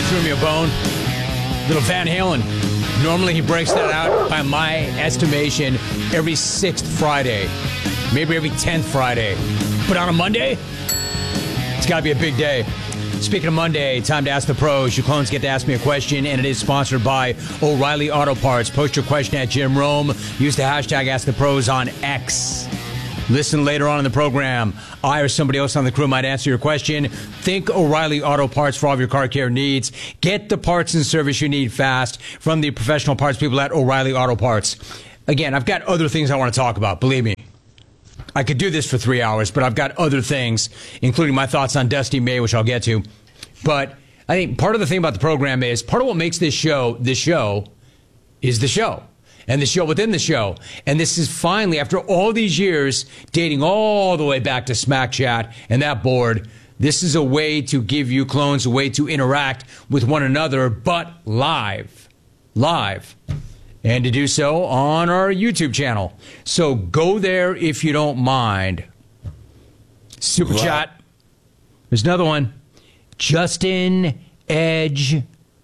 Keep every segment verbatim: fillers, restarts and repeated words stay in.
threw me a bone. Little Van Halen. Normally he breaks that out, by my estimation, every sixth Friday. Maybe every tenth Friday. But on a Monday, it's got to be a big day. Speaking of Monday, time to ask the pros. You clones get to ask me a question, and it is sponsored by O'Reilly Auto Parts. Post your question at Jim Rome. Use the hashtag AskThePros on X. Listen later on in the program. I or somebody else on the crew might answer your question. Think O'Reilly Auto Parts for all of your car care needs. Get the parts and service you need fast from the professional parts people at O'Reilly Auto Parts. Again, I've got other things I want to talk about, believe me. I could do this for three hours, but I've got other things, including my thoughts on Dusty May, which I'll get to. But I think part of the thing about the program is, part of what makes this show, this show, is the show. And the show within the show. And this is finally, after all these years, dating all the way back to Smack Chat and that board, this is a way to give you clones a way to interact with one another, but live. Live. And to do so on our YouTube channel. So go there if you don't mind. Super wow. Chat. There's another one. Justin Edge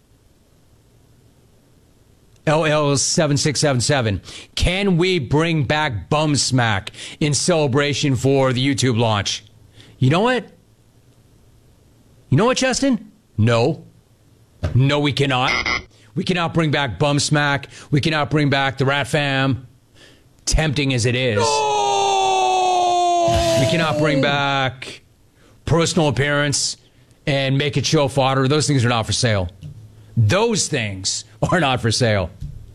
L L seven six seven seven. Can we bring back Bum Smack in celebration for the YouTube launch? You know what? You know what, Justin? No. No, we cannot. We cannot bring back Bum Smack. We cannot bring back the Rat Fam. Tempting as it is. No! We cannot bring back Personal Appearance and Make It Show Fodder. Those things are not for sale. Those things are not for sale.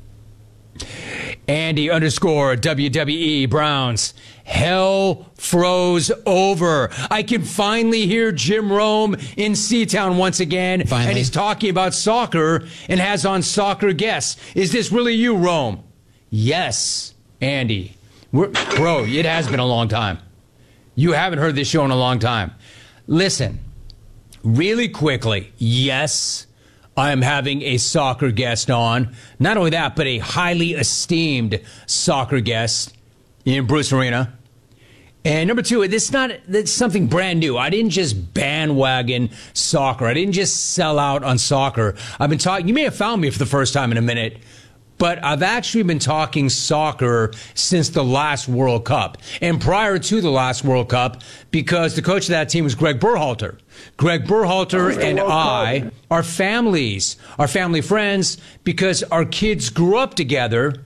Andy underscore W W E Browns. Hell froze over. I can finally hear Jim Rome in Seatown once again. Finally. And he's talking about soccer and has on soccer guests. Is this really you, Rome? Yes, Andy. We're, bro, it has been a long time. You haven't heard this show in a long time. Listen, really quickly, yes, I am having a soccer guest on. Not only that, but a highly esteemed soccer guest in Bruce Arena. And number two, this is not that's something brand new. I didn't just bandwagon soccer. I didn't just sell out on soccer. I've been talking, you may have found me for the first time in a minute, but I've actually been talking soccer since the last World Cup. And prior to the last World Cup, because the coach of that team was Greg Berhalter. Greg Berhalter and I are families, are family friends, because our kids grew up together.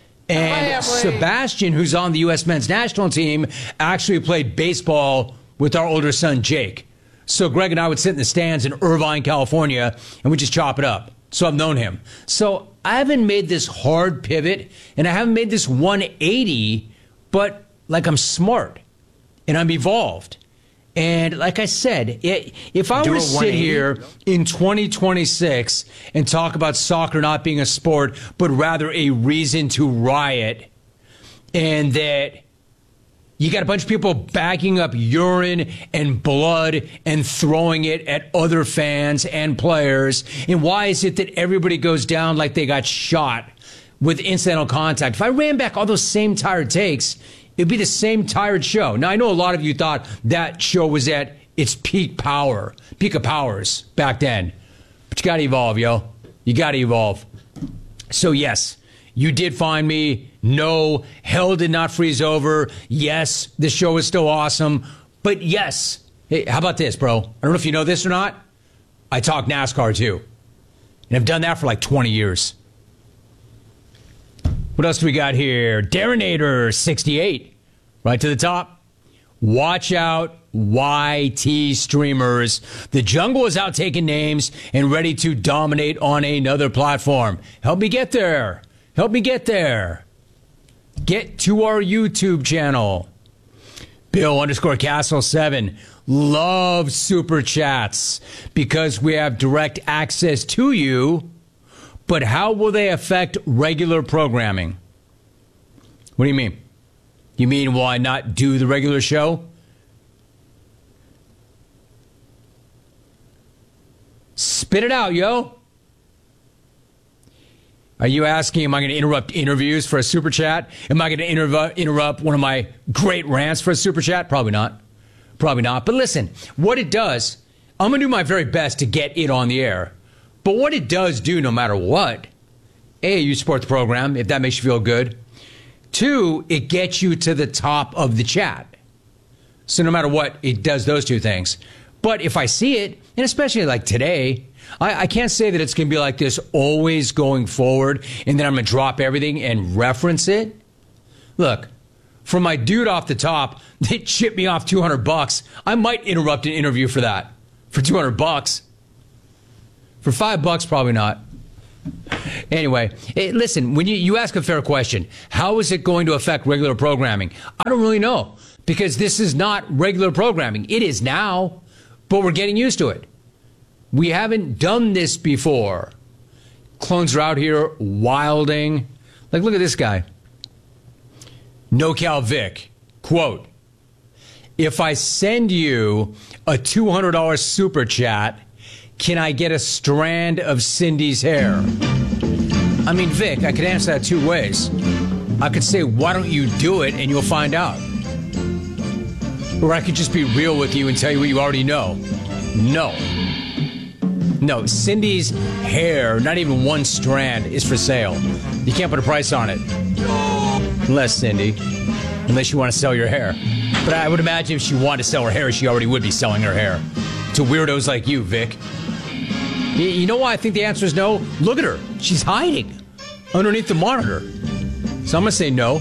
And Sebastian, who's on the U S men's national team, actually played baseball with our older son, Jake. So Greg and I would sit in the stands in Irvine, California, and we'd just chop it up. So I've known him. So I haven't made this hard pivot, and I haven't made this one eighty, but like I'm smart, and I'm evolved. And like I said, it, if I were to sit here in twenty twenty-six and talk about soccer not being a sport, but rather a reason to riot, and that you got a bunch of people bagging up urine and blood and throwing it at other fans and players, and why is it that everybody goes down like they got shot with incidental contact? If I ran back all those same tired takes, it'd be the same tired show. Now, I know a lot of you thought that show was at its peak power, peak of powers back then. But you got to evolve, yo. You got to evolve. So, yes, you did find me. No, hell did not freeze over. Yes, the show is still awesome. But, yes, hey, how about this, bro? I don't know if you know this or not. I talk NASCAR, too. And I've done that for like twenty years. What else do we got here? Darrenator sixty-eight, right to the top. Watch out, Y T streamers. The jungle is out taking names and ready to dominate on another platform. Help me get there. Help me get there. Get to our YouTube channel. Bill underscore Castle seven. Love super chats because we have direct access to you. But how will they affect regular programming? What do you mean? You mean why not do the regular show? Spit it out, yo. Are you asking, am I going to interrupt interviews for a super chat? Am I going to interru- interrupt one of my great rants for a super chat? Probably not. Probably not. But listen, what it does, I'm going to do my very best to get it on the air. But what it does do, no matter what, A, you support the program, if that makes you feel good. Two, it gets you to the top of the chat. So no matter what, it does those two things. But if I see it, and especially like today, I, I can't say that it's going to be like this always going forward, and then I'm going to drop everything and reference it. Look, for my dude off the top, they chipped me off two hundred bucks. I might interrupt an interview for that. For two hundred bucks. For five bucks, probably not. Anyway, hey, listen, when you, you ask a fair question, how is it going to affect regular programming? I don't really know, because this is not regular programming. It is now, but we're getting used to it. We haven't done this before. Clones are out here wilding. Like, look at this guy. NoCal Vic, quote, if I send you a two hundred dollars super chat, can I get a strand of Cindy's hair? I mean, Vic, I could answer that two ways. I could say, why don't you do it and you'll find out. Or I could just be real with you and tell you what you already know. No. No, Cindy's hair, not even one strand, is for sale. You can't put a price on it. Unless, Cindy, unless you want to sell your hair. But I would imagine if she wanted to sell her hair, she already would be selling her hair. To weirdos like you, Vic. You know why I think the answer is no? Look at her. She's hiding underneath the monitor. So I'm going to say no.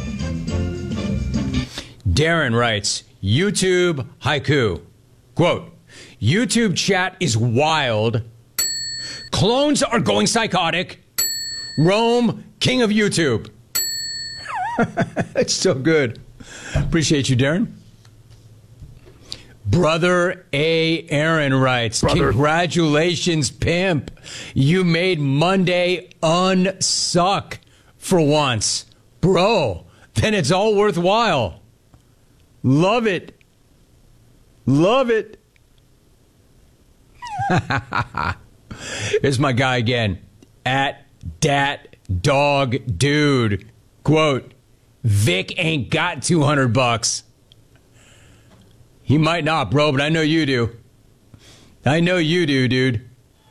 Darren writes, YouTube haiku. Quote, YouTube chat is wild. Clones are going psychotic. Rome, king of YouTube. That's so good. Appreciate you, Darren. Brother A. Aaron writes, Brother. Congratulations, pimp. You made Monday unsuck for once. Bro, then it's all worthwhile. Love it. Love it. Here's my guy again. At Dat Dog Dude. Quote, Vic ain't got two hundred bucks. He might not, bro, but I know you do. I know you do, dude.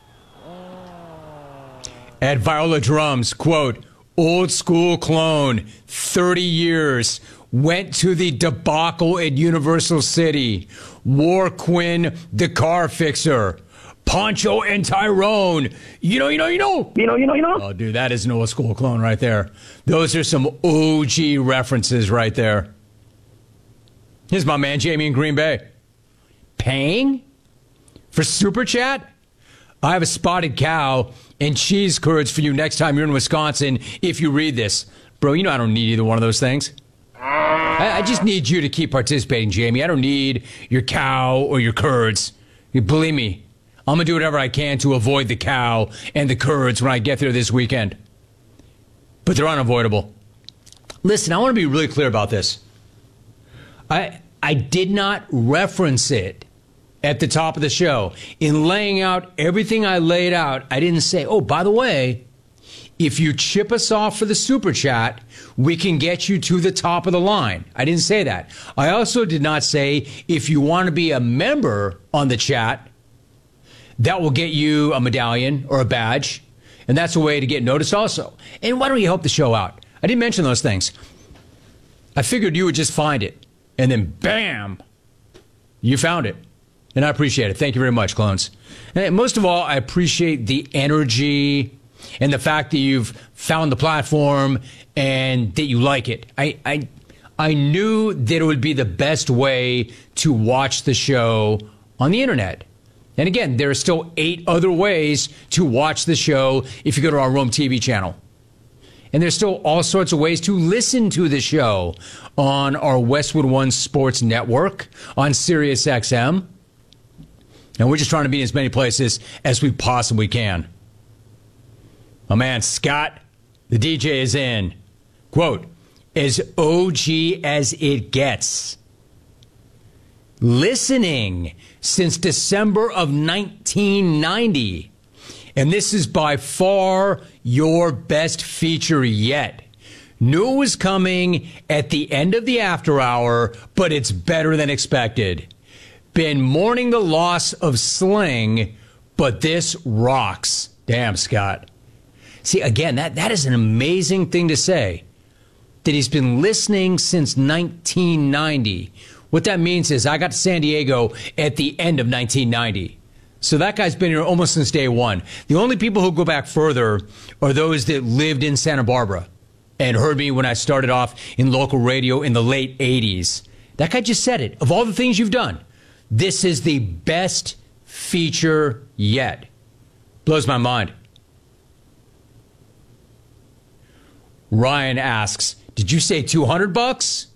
At Viola Drums, quote, old school clone, thirty years, went to the debacle at Universal City, wore Quinn the car fixer, Poncho and Tyrone. You know, you know, you know. You know, you know, you know. Oh, dude, that is an old school clone right there. Those are some O G references right there. Here's my man, Jamie in Green Bay. Paying for Super Chat? I have a spotted cow and cheese curds for you next time you're in Wisconsin if you read this. Bro, you know I don't need either one of those things. I, I just need you to keep participating, Jamie. I don't need your cow or your curds. You believe me, I'm going to do whatever I can to avoid the cow and the curds when I get there this weekend. But they're unavoidable. Listen, I want to be really clear about this. I I did not reference it at the top of the show. In laying out everything I laid out, I didn't say, oh, by the way, if you chip us off for the super chat, we can get you to the top of the line. I didn't say that. I also did not say if you want to be a member on the chat, that will get you a medallion or a badge. And that's a way to get noticed also. And why don't you help the show out? I didn't mention those things. I figured you would just find it. And then, bam, you found it. And I appreciate it. Thank you very much, clones. And most of all, I appreciate the energy and the fact that you've found the platform and that you like it. I, I, I knew that it would be the best way to watch the show on the internet. And again, there are still eight other ways to watch the show if you go to our Rome T V channel. And there's still all sorts of ways to listen to the show on our Westwood One Sports Network, on Sirius X M. And we're just trying to be in as many places as we possibly can. My man, Scott, the D J, is in. Quote, as O G as it gets. Listening since December of nineteen ninety. And this is by far your best feature yet. Knew it was coming at the end of the after hour, but it's better than expected. Been mourning the loss of Sling, but this rocks. Damn, Scott. See, again, that, that is an amazing thing to say, that he's been listening since nineteen ninety. What that means is I got to San Diego at the end of nineteen ninety. So that guy's been here almost since day one. The only people who go back further are those that lived in Santa Barbara and heard me when I started off in local radio in the late eighties. That guy just said it. Of all the things you've done, this is the best feature yet. Blows my mind. Ryan asks, did you say two hundred bucks?